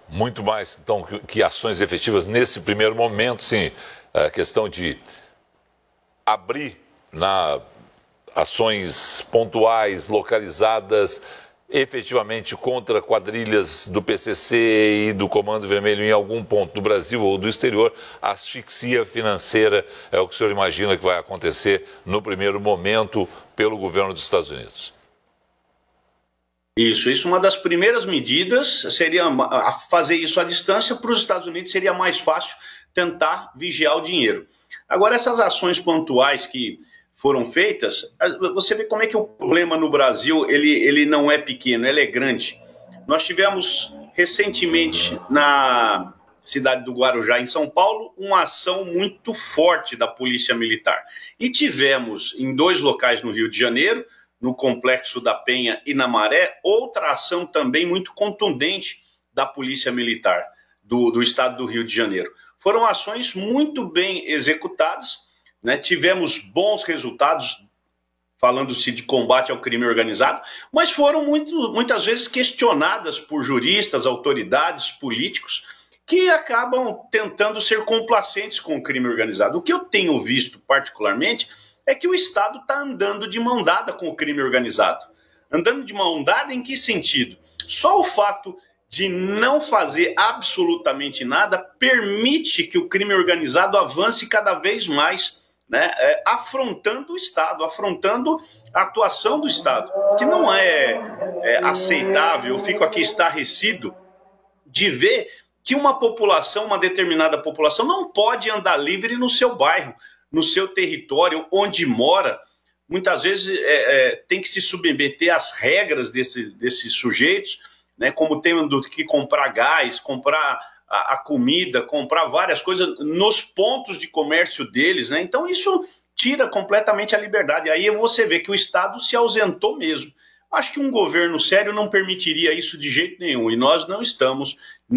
Muito mais, então, que ações efetivas nesse primeiro momento, sim. A questão de abrir ações pontuais, localizadas, efetivamente contra quadrilhas do PCC e do Comando Vermelho em algum ponto do Brasil ou do exterior, a asfixia financeira é o que o senhor imagina que vai acontecer no primeiro momento pelo governo dos Estados Unidos? Isso. Uma das primeiras medidas seria fazer isso à distância. Para os Estados Unidos seria mais fácil tentar vigiar o dinheiro. Agora, essas ações pontuais que foram feitas, você vê como é que o problema no Brasil ele não é pequeno, ele é grande. Nós tivemos recentemente na cidade do Guarujá, em São Paulo, uma ação muito forte da Polícia Militar. E tivemos em 2 locais no Rio de Janeiro, no Complexo da Penha e na Maré, outra ação também muito contundente da Polícia Militar do estado do Rio de Janeiro. Foram ações muito bem executadas, né? Tivemos bons resultados, falando-se de combate ao crime organizado, mas foram muitas vezes questionadas por juristas, autoridades, políticos, que acabam tentando ser complacentes com o crime organizado. O que eu tenho visto particularmente é que o Estado está andando de mão dada com o crime organizado. Andando de mão dada em que sentido? Só o fato de não fazer absolutamente nada permite que o crime organizado avance cada vez mais, né, afrontando o Estado, afrontando a atuação do Estado, que não é aceitável. Eu fico aqui estarrecido de ver que uma determinada população não pode andar livre no seu bairro, no seu território, onde mora. Muitas vezes tem que se submeter às regras desses sujeitos, né, como tendo que comprar gás, comprar a comida, comprar várias coisas nos pontos de comércio deles, né? Então isso tira completamente a liberdade. Aí você vê que o Estado se ausentou mesmo. Acho que um governo sério não permitiria isso de jeito nenhum, e nós não estamos,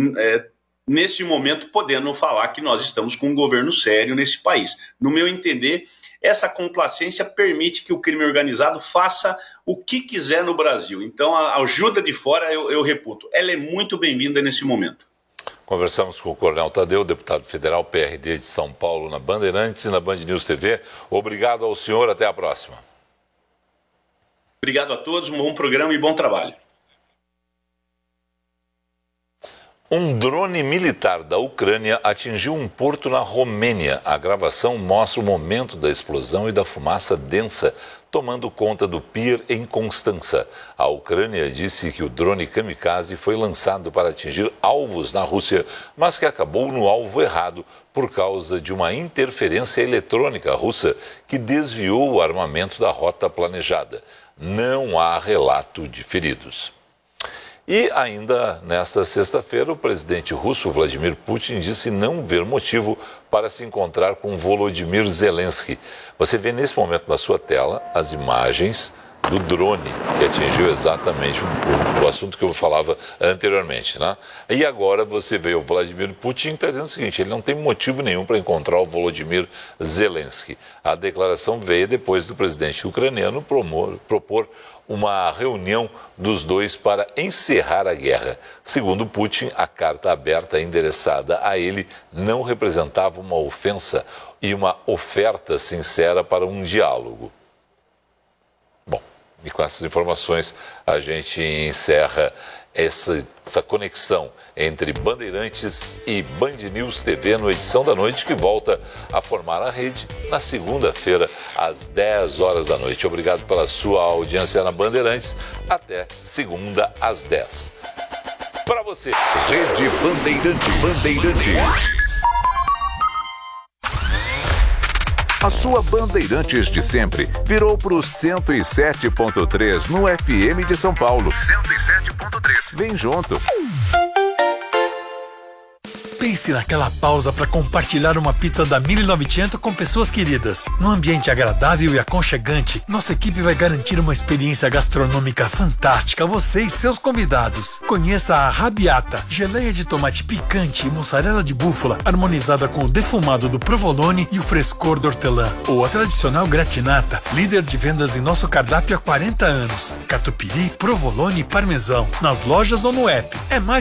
nesse momento, podendo falar que nós estamos com um governo sério nesse país. No meu entender, essa complacência permite que o crime organizado faça o que quiser no Brasil. Então, a ajuda de fora, eu reputo, ela é muito bem-vinda nesse momento. Conversamos com o Coronel Tadeu, deputado federal PRD de São Paulo, na Bandeirantes e na Band News TV. Obrigado ao senhor, até a próxima. Obrigado a todos, um bom programa e bom trabalho. Um drone militar da Ucrânia atingiu um porto na Romênia. A gravação mostra o momento da explosão e da fumaça densa tomando conta do pier em Constança. A Ucrânia disse que o drone kamikaze foi lançado para atingir alvos na Rússia, mas que acabou no alvo errado por causa de uma interferência eletrônica russa que desviou o armamento da rota planejada. Não há relato de feridos. E ainda nesta sexta-feira, o presidente russo Vladimir Putin disse não ver motivo para se encontrar com Volodymyr Zelensky. Você vê nesse momento na sua tela as imagens do drone que atingiu exatamente o assunto que eu falava anteriormente, né? E agora você vê o Vladimir Putin está dizendo o seguinte: ele não tem motivo nenhum para encontrar o Volodymyr Zelensky. A declaração veio depois do presidente ucraniano propor uma reunião dos dois para encerrar a guerra. Segundo Putin, a carta aberta endereçada a ele não representava uma ofensa e uma oferta sincera para um diálogo. Bom, e com essas informações a gente encerra essa conexão entre Bandeirantes e Band News TV no Edição da Noite, que volta a formar a rede na segunda-feira, às 10 horas da noite. Obrigado pela sua audiência na Bandeirantes. Até segunda, às 10. Para você. Rede Bandeirantes. A sua Bandeirantes de sempre virou para o 107.3 no FM de São Paulo. 107.3. Vem junto. Pense naquela pausa para compartilhar uma pizza da 1900 com pessoas queridas. Num ambiente agradável e aconchegante, nossa equipe vai garantir uma experiência gastronômica fantástica a você e seus convidados. Conheça a Rabiata, geleia de tomate picante e mussarela de búfala, harmonizada com o defumado do provolone e o frescor do hortelã. Ou a tradicional gratinata, líder de vendas em nosso cardápio há 40 anos. Catupiry, provolone e parmesão, nas lojas ou no app. É mais